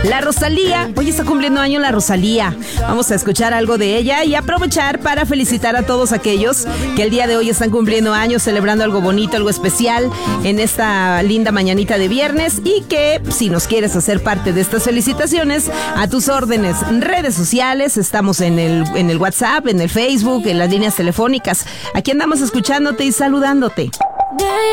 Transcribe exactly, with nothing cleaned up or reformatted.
La Rosalía, hoy está cumpliendo año la Rosalía. Vamos a escuchar algo de ella y aprovechar para felicitar a todos aquellos que el día de hoy están cumpliendo años, celebrando algo bonito, algo especial en esta linda mañanita de viernes, y que si nos quieres hacer parte de estas felicitaciones, a tus órdenes, redes sociales, estamos en el, en el WhatsApp, en el Facebook, en las líneas telefónicas. Aquí andamos escuchándote y saludándote.